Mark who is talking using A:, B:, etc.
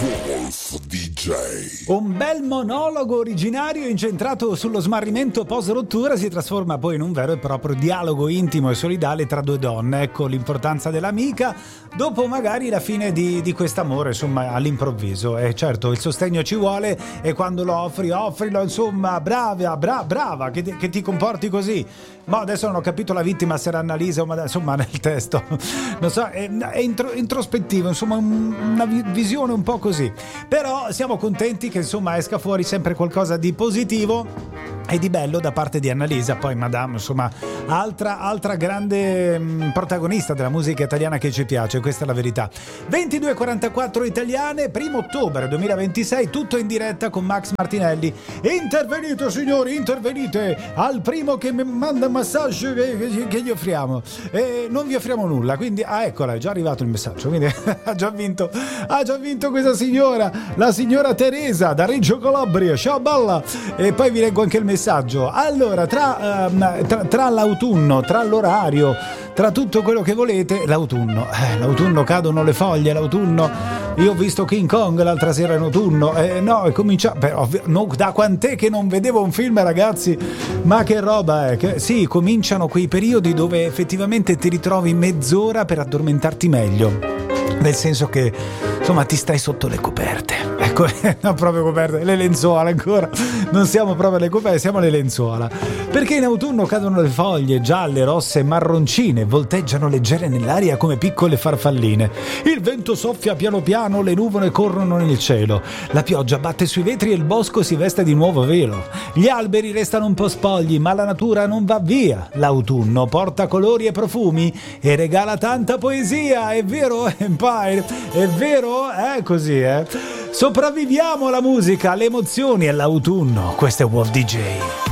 A: Wolf DJ.
B: Un bel monologo originario incentrato sullo smarrimento post rottura si trasforma poi in un vero e proprio dialogo intimo e solidale tra due donne. Ecco l'importanza dell'amica dopo magari la fine di quest'amore, insomma, all'improvviso. E certo, il sostegno ci vuole, e quando lo offrilo, insomma, brava che ti comporti così. Ma adesso non ho capito la vittima se era Annalisa, ma insomma nel testo non so, è introspettivo, insomma una visione un po' così. Però siamo contenti che insomma esca fuori sempre qualcosa di positivo e di bello da parte di Annalisa. Poi Madame, insomma, altra grande protagonista della musica italiana che ci piace, questa è la verità. 22:44 italiane, 1 ottobre 2026, tutto in diretta con Max Martinelli. Intervenite signori, intervenite al primo che mi manda un massaggio che gli offriamo. Non vi offriamo nulla, quindi eccola, è già arrivato il messaggio, quindi ha già vinto questa signora, la signora Teresa da Reggio Calabria. Ciao bella. E poi vi leggo anche il messaggio. Allora, tra l'autunno, tra l'orario, tra tutto quello che volete, l'autunno cadono le foglie, l'autunno. Io ho visto King Kong l'altra sera in autunno, comincia, da quant'è che non vedevo un film, ragazzi, ma che roba è, sì, cominciano quei periodi dove effettivamente ti ritrovi mezz'ora per addormentarti meglio, nel senso che insomma ti stai sotto le coperte, ecco, non proprio coperte, le lenzuola ancora, non siamo proprio alle coperte, siamo alle lenzuola, perché in autunno cadono le foglie gialle, rosse, marroncine, volteggiano leggere nell'aria come piccole farfalline, il vento soffia piano piano, le nuvole corrono nel cielo, la pioggia batte sui vetri e il bosco si veste di nuovo velo, gli alberi restano un po' spogli ma la natura non va via, l'autunno porta colori e profumi e regala tanta poesia, è vero Empire, è vero, è così, sopravviviamo alla musica, alle emozioni e all'autunno. Questo è Wolf DJ.